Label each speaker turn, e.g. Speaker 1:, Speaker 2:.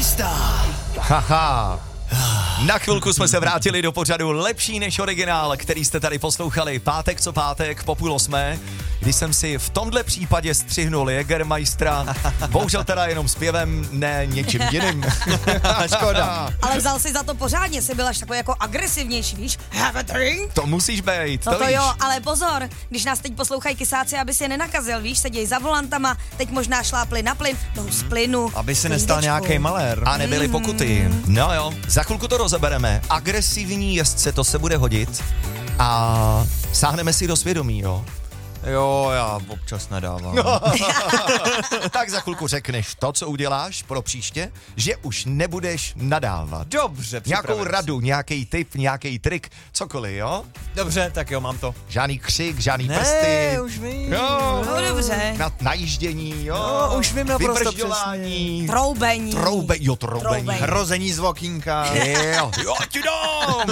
Speaker 1: Rockstar.
Speaker 2: Haha. Na chvilku jsme se vrátili do pořadu Lepší než originál, který jste tady poslouchali pátek co pátek po 7:30, kdy jsem si v tomhle případě střihnul Jägermeistera, bohužel teda jenom zpěvem, ne něčím jiným. Škoda.
Speaker 3: Ale vzal si za to pořádně, jsi byl až takový jako agresivnější, víš? Have a drink?
Speaker 2: To musíš být,
Speaker 3: No to
Speaker 2: víš.
Speaker 3: jo, ale pozor, když nás teď poslouchají kysáci, aby si je nenakazil, víš, sedějí za volantama, teď možná šlápli na plyn, no z plynu.
Speaker 1: Aby se nestal nějaký malér.
Speaker 2: A nebyly pokuty. No jo, za chvilku to rozebereme. Agresivní jezdce, to se bude hodit. A sáhneme si do svědomí, jo.
Speaker 1: Jo, já občas nadávám.
Speaker 2: Tak za chvilku řekneš to, co uděláš pro příště, že už nebudeš nadávat.
Speaker 1: Dobře,
Speaker 2: Nějakou
Speaker 1: připravil
Speaker 2: radu, nějaký tip, nějaký trik, cokoliv, jo?
Speaker 1: jsem. Dobře, tak jo, mám to.
Speaker 2: Žádný křik, žádný
Speaker 1: Ne,
Speaker 2: prsty.
Speaker 1: už vím.
Speaker 2: Jo,
Speaker 3: No dobře.
Speaker 2: najíždění, jo.
Speaker 1: No, už vím naprosto
Speaker 2: Vybržďování.
Speaker 3: Troubení.
Speaker 2: Troubení.
Speaker 3: Troubení.
Speaker 1: Hrození z okýnka.
Speaker 2: Jo, ti dám.